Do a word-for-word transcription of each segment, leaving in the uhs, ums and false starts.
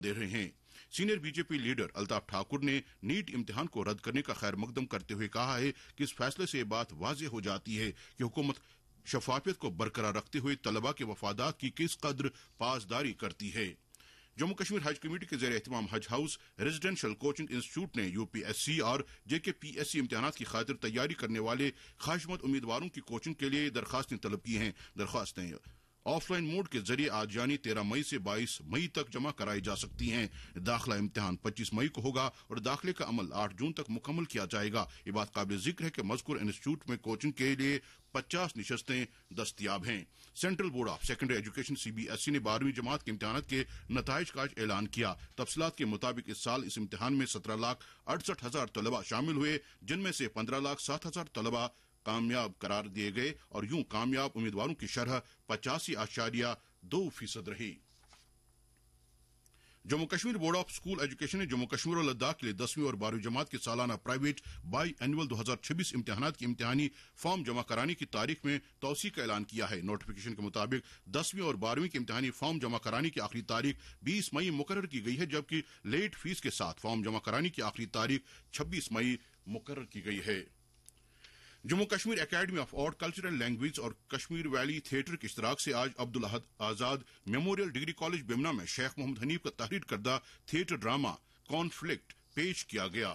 दे रहे हैं। Senior BJP leader Altaf Thakur ने नीट इम्तिहान को रद्द करने का खैर मकदम करते हुए कहा है कि इस फैसले से बात वाज़ेह हो जाती है कि हुकूमत शफाफियत को बरकरार रखते हुए तलबा के वफादात की किस कदर पासदारी करती है। जम्मू कश्मीर हज कमेटी के ज़ेर एहतमाम हज हाउस रेजिडेंशियल कोचिंग इंस्टीट्यूट ने यूपीएससी और जेकेपीएससी इम्तिहानात की खातिर तैयारी करने वाले ख्वाहिशमंद उम्मीदवारों की कोचिंग के लिए दरखास्तें तलब की हैं। दरखास्तें ऑफलाइन मोड के जरिए आज यानी तेरह मई से बाईस मई तक जमा कराई जा सकती हैं। दाखिला इम्तिहान पच्चीस मई को होगा और दाखिले का अमल आठ जून तक मुकम्मल किया जाएगा। ये बात काबिल जिक्र है कि मज़कूर इंस्टीट्यूट में कोचिंग के लिए पचास निशस्तें दस्तियाब हैं। Central board of secondary education CBSE ने बारहवीं जमात के इम्तिहान के नताइज का आज ऐलान किया। तफसीलात के मुताबिक इस साल इस इम्तिहान में सत्रह लाख अड़सठ हजार तलबा शामिल हुए, जिनमें से पंद्रह लाख सात हजार तलबा कामयाब करार दिए गए और यूं कामयाब उम्मीदवारों की शरह पचासी आशारिया दो फीसद रही। Jammu Kashmir board of school education ने जम्मू कश्मीर और लद्दाख के लिए दसवीं और बारहवीं जमात के सालाना प्राइवेट बाई एनुअल दो हजार छब्बीस इम्तिहानात की इम्तिहानी फॉर्म जमा कराने की तारीख में तौसी का ऐलान किया है। नोटिफिकेशन के मुताबिक दसवीं और बारहवीं के इम्तिहानी फॉर्म जमा कराने की आखिरी तारीख बीस मई मुकर्रर की गई है, जबकि लेट फीस के साथ फॉर्म जमा कराने की आखिरी तारीख छब्बीस मई मुकर्रर की गई है। Jammu Kashmir academy of art culture and language और कश्मीर वैली थिएटर के इश्तराक से आज अब्दुल अहद आजाद मेमोरियल डिग्री कॉलेज बिमना में शेख मोहम्मद हनीफ का तहरीर करदा थिएटर ड्रामा कॉन्फ्लिक्ट पेश किया गया।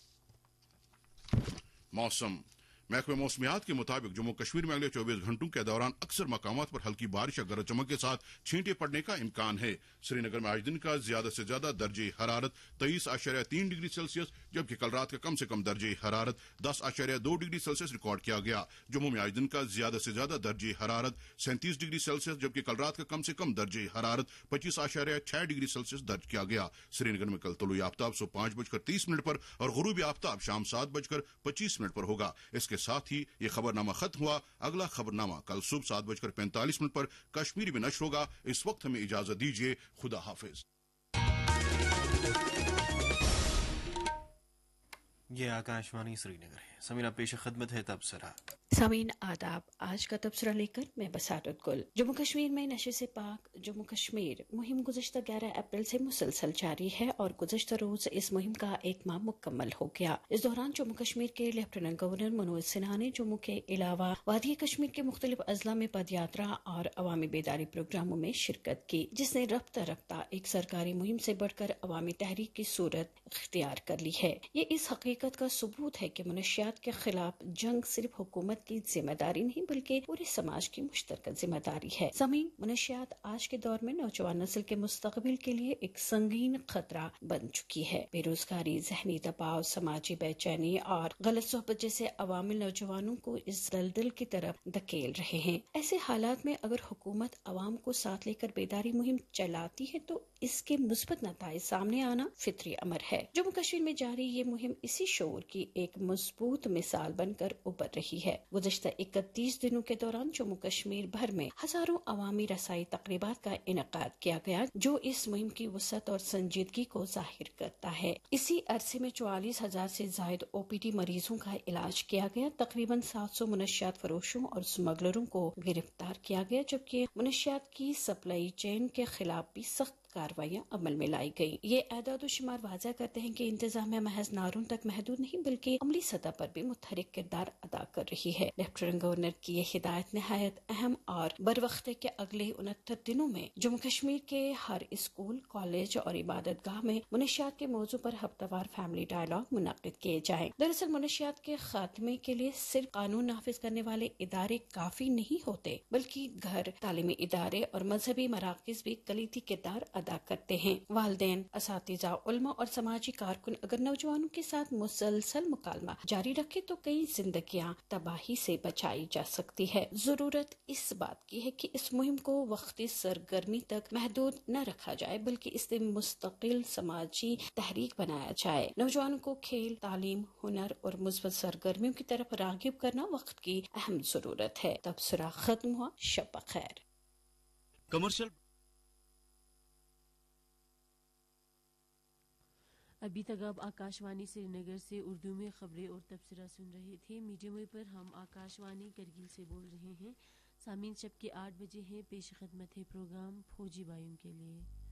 मौसम महकमे मौसमियात के मुताबिक जम्मू कश्मीर में अगले चौबीस घंटों के दौरान अक्सर मकामात पर हल्की बारिश या गरज चमक के साथ छींटे पड़ने का इम्कान है। श्रीनगर में आज दिन का ज्यादा से ज्यादा दर्जे हरारत तेईस आशार्य तीन डिग्री सेल्सियस, जबकि कल रात का कम से कम दर्जे हरारत दस आशार्य दो डिग्री सेल्सियस रिकॉर्ड किया गया। जम्मू में आज दिन का ज्यादा से ज्यादा दर्जे हरारत सैंतीस डिग्री सेल्सियस, जबकि कल रात का कम से कम दर्जे हरारत पच्चीस आशार्य छह डिग्री सेल्सियस दर्ज किया गया। श्रीनगर में कल तुलुई आफ्ताब सुबह पांच बजकर तीस मिनट पर और गुरूबी आफ्ताब शाम सात बजकर पच्चीस मिनट पर होगा। इसके साथ ही ये खबरनामा खत्म हुआ। अगला खबरनामा कल सुबह सात बजकर पैंतालीस मिनट पर कश्मीरी में नश्र होगा। इस वक्त हमें इजाजत दीजिए। खुदा हाफिज। ये आकाशवाणी श्रीनगर है। समीना पेश खदमत है तबसरा। सामीन आदाब। आज का तबसरा लेकर मैं बसारत गुल। जम्मू कश्मीर में नशे से पाक जम्मू कश्मीर मुहिम गुज़श्ता ग्यारह अप्रैल से मुसलसल जारी है और गुज़श्ता रोज इस मुहिम का एक माह मुकम्मल हो गया। इस दौरान जम्मू कश्मीर के लेफ्टिनेंट गवर्नर मनोज सिन्हा ने जम्मू के अलावा वादी कश्मीर के मुख्तलिफ अजला में पदयात्रा और अवामी बेदारी प्रोग्रामों में शिरकत की, जिसने रफ्ता रफ्ता एक सरकारी मुहिम से बढ़कर अवामी तहरीक की सूरत इख्तियार कर ली है। ये इस हकीकत का सबूत है कि मनशियात के खिलाफ जंग सिर्फ हुकूमत की जिम्मेदारी नहीं बल्कि पूरे समाज की मुश्तरका जिम्मेदारी है। ज़मीन मनशियात आज के दौर में नौजवान नस्ल के मुस्तकबिल के लिए एक संगीन खतरा बन चुकी है। बेरोजगारी, जहनी दबाव, समाजी बेचैनी और गलत सोहबत जैसे अवामिल नौजवानों को इस दलदल की तरफ धकेल रहे हैं। ऐसे हालात में अगर हुकूमत अवाम को साथ लेकर बेदारी मुहिम चलाती है तो इसके मुस्बत नताइज सामने आना फितरी अमर है। जम्मू कश्मीर में जारी ये मुहिम इसी शऊर की एक मजबूत मिसाल बनकर उभर रही है। गुज़श्ता इकतीस दिनों के दौरान जम्मू कश्मीर भर में हजारों अवामी रसाई तकरीबात का इनेकाद किया गया, जो इस मुहिम की वसअत और संजीदगी को जाहिर करता है। इसी अरसे में चौवालीस हजार से जायद ओपीडी मरीजों का इलाज किया गया। तकरीबन सात सौ मुनशियात फरोशों और स्मगलरों को गिरफ्तार किया गया, जबकि मुनशियात की सप्लाई चेन के खिलाफ भी सख्त कार्रवाइयां अमल में लाई गई। ये एदाद शुमार वाज़ा करते हैं कि इंतजामिया महज नारों तक महदूद नहीं बल्कि अमली सतह पर भी मुतहरिक किरदार अदा कर रही है। लेफ्टिनेंट गवर्नर की ये हिदायत निहायत अहम और बरवक्त के अगले उनहत्तर दिनों में जम्मू कश्मीर के हर स्कूल, कॉलेज और इबादत गाह में मुनशियात के मौजू पर हफ्तावार फैमिली डायलॉग मुनक्किद किए जाएं। दरअसल मुनशियात के खात्मे के लिए सिर्फ कानून नाफिज करने वाले इदारे काफी नहीं होते, बल्कि घर, तालीमी इदारे और मजहबी मराकज भी कलीदी किरदार अदा करते हैं। वालिदैन, असातिज़ा, उलमा और समाजी कारकुन अगर नौजवानों के साथ मुसलसल मुकालमा जारी रखे तो कई जिंदगियां तबाही से बचाई जा सकती है। जरूरत इस बात की है कि इस मुहिम को वक्ती सरगर्मी तक महदूद न रखा जाए बल्कि इसे मुस्तकिल समाजी तहरीक बनाया जाए। नौजवानों को खेल, तालीम, हुनर और मुस्बत सरगर्मियों की तरफ रागिब करना वक्त की अहम जरूरत है। तबसरा खत्म हुआ। शब खैर। कमर्शियल अभी तक आप आकाशवाणी श्रीनगर से उर्दू में खबरें और तबसरा सुन रहे थे। मीडियम वेव पर हम आकाशवाणी करगिल से बोल रहे हैं। सामीन शब के आठ बजे हैं। पेश खदमत है प्रोग्राम फौजी भाइयों के लिए।